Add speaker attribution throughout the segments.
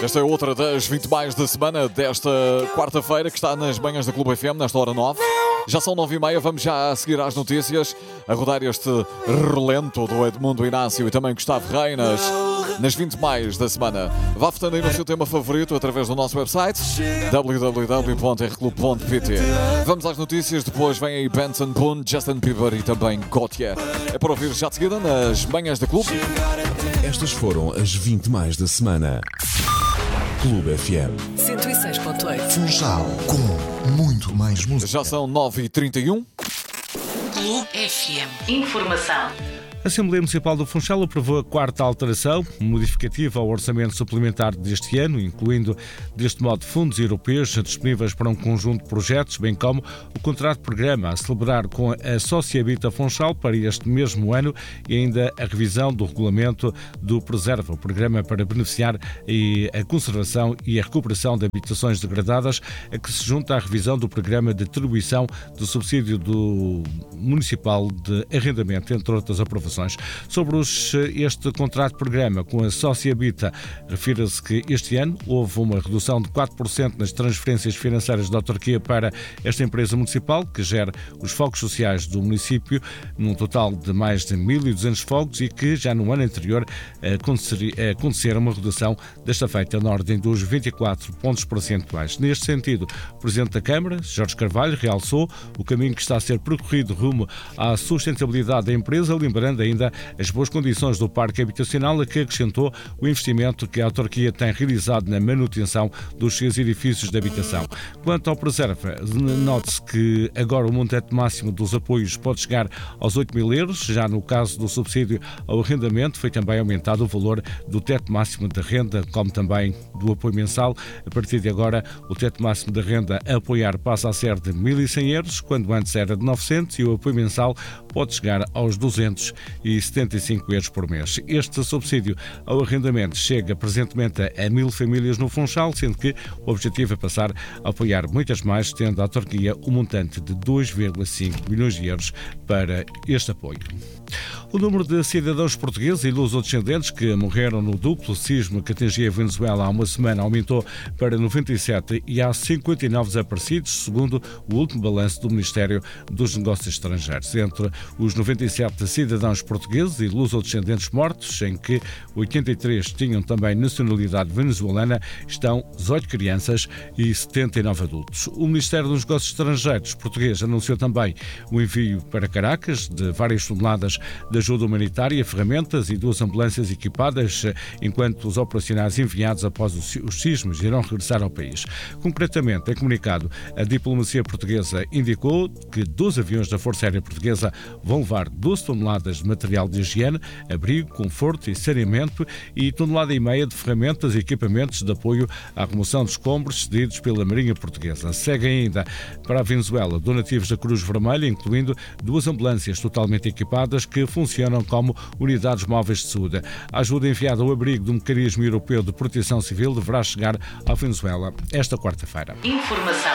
Speaker 1: Esta é outra das 20 mais da semana desta quarta-feira, que está nas manhãs da Clube FM, nesta hora 9. Já são 9h30, vamos já a seguir às notícias, a rodar este relento do Edmundo Inácio e também Gustavo Reinas nas 20 mais da semana. Vá votando aí no seu tema favorito através do nosso website www.rclub.pt. Vamos às notícias, depois vem aí Benson Boone, Justin Bieber e também Gotye. É para ouvir já de seguida nas manhãs da Clube.
Speaker 2: Estas foram as 20 mais da semana. Clube FM
Speaker 3: 106.8.
Speaker 4: Funchal, com muito mais música.
Speaker 1: Já são 9h31.
Speaker 3: Clube FM. Informação.
Speaker 5: A Assembleia Municipal do Funchal aprovou a quarta alteração modificativa ao orçamento suplementar deste ano, incluindo, deste modo, fundos europeus disponíveis para um conjunto de projetos, bem como o contrato de programa a celebrar com a Sociabita Funchal para este mesmo ano e ainda a revisão do regulamento do Preserva, o programa para beneficiar a conservação e a recuperação de habitações degradadas, a que se junta à revisão do programa de atribuição do subsídio do municipal de arrendamento, entre outras aprovações. Sobre este contrato de programa com a Sociabita, refira-se que este ano houve uma redução de 4% nas transferências financeiras da autarquia para esta empresa municipal, que gera os fogos sociais do município, num total de mais de 1.200 fogos, e que já no ano anterior acontecera uma redução desta feita na ordem dos 24 pontos percentuais. Neste sentido, o Presidente da Câmara, Jorge Carvalho, realçou o caminho que está a ser percorrido rumo à sustentabilidade da empresa, lembrando ainda as boas condições do parque habitacional, a que acrescentou o investimento que a autarquia tem realizado na manutenção dos seus edifícios de habitação. Quanto ao Preserva, note-se que agora o montante máximo dos apoios pode chegar aos 8.000 euros. Já no caso do subsídio ao arrendamento, foi também aumentado o valor do teto máximo de renda, como também do apoio mensal. A partir de agora, o teto máximo de renda a apoiar passa a ser de 1.100 euros, quando antes era de 900, e o apoio mensal pode chegar aos 275 euros por mês. Este subsídio ao arrendamento chega presentemente a 1.000 famílias no Funchal, sendo que o objetivo é passar a apoiar muitas mais, tendo a autarquia um montante de 2,5 milhões de euros para este apoio. O número de cidadãos portugueses e lusodescendentes que morreram no duplo sismo que atingia a Venezuela há uma semana aumentou para 97 e há 59 desaparecidos, segundo o último balanço do Ministério dos Negócios Estrangeiros. Entre os 97 cidadãos portugueses e lusodescendentes mortos, em que 83 tinham também nacionalidade venezuelana, estão 18 crianças e 79 adultos. O Ministério dos Negócios Estrangeiros português anunciou também o envio para Caracas de várias toneladas de ajuda humanitária, ferramentas e 2 ambulâncias equipadas, enquanto os operacionais enviados após os sismos irão regressar ao país. Concretamente, em comunicado, a diplomacia portuguesa indicou que 12 aviões da Força Aérea Portuguesa vão levar 12 toneladas de material de higiene, abrigo, conforto e saneamento e 1,5 toneladas de ferramentas e equipamentos de apoio à remoção de escombros cedidos pela Marinha Portuguesa. Seguem ainda para a Venezuela donativos da Cruz Vermelha, incluindo 2 ambulâncias totalmente equipadas que funcionam como unidades móveis de saúde. A ajuda enviada ao abrigo do Mecanismo Europeu de Proteção Civil deverá chegar à Venezuela esta quarta-feira.
Speaker 3: Informação.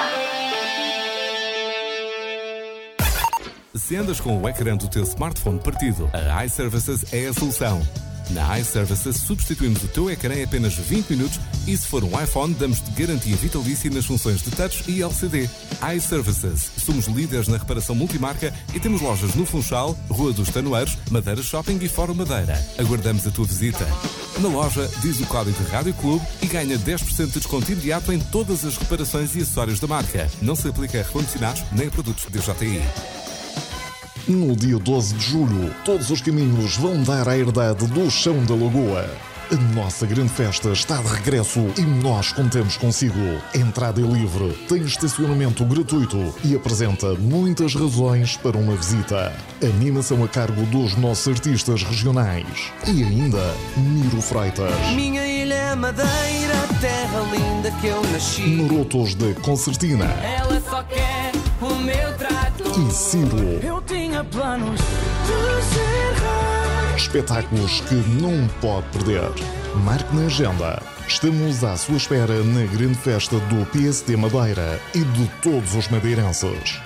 Speaker 2: Se andas com o ecrã do teu smartphone partido, a iServices é a solução. Na iServices substituímos o teu ecrã em apenas 20 minutos e, se for um iPhone, damos-te garantia vitalícia nas funções de touch e LCD. iServices. Somos líderes na reparação multimarca e temos lojas no Funchal, Rua dos Tanoeiros, Madeira Shopping e Fórum Madeira. Aguardamos a tua visita. Na loja, diz o código de Rádio Clube e ganha 10% de desconto imediato em todas as reparações e acessórios da marca. Não se aplica a recondicionados nem a produtos DJI.
Speaker 4: No dia 12 de julho, todos os caminhos vão dar à herdade do Chão da Lagoa. A nossa grande festa está de regresso e nós contamos consigo. Entrada é livre, tem estacionamento gratuito e apresenta muitas razões para uma visita. Animação a cargo dos nossos artistas regionais. E ainda, Miro Freitas.
Speaker 6: Minha ilha é Madeira, terra linda que eu nasci.
Speaker 4: Marotos de Concertina.
Speaker 6: Ela só quer o meu trato.
Speaker 4: E Ciro.
Speaker 6: Eu tinha planos de ser rei.
Speaker 4: Espetáculos que não pode perder. Marque na agenda. Estamos à sua espera na grande festa do PSD Madeira e de todos os madeirenses.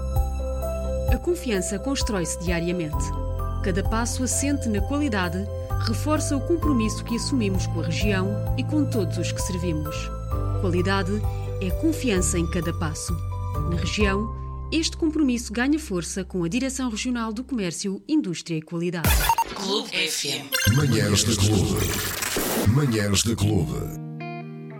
Speaker 7: A confiança constrói-se diariamente. Cada passo assente na qualidade, reforça o compromisso que assumimos com a região e com todos os que servimos. Qualidade é confiança em cada passo. Na região, este compromisso ganha força com a Direção Regional do Comércio, Indústria e Qualidade.
Speaker 3: Clube FM.
Speaker 8: Manhãs de Clube. Manhãs de Clube.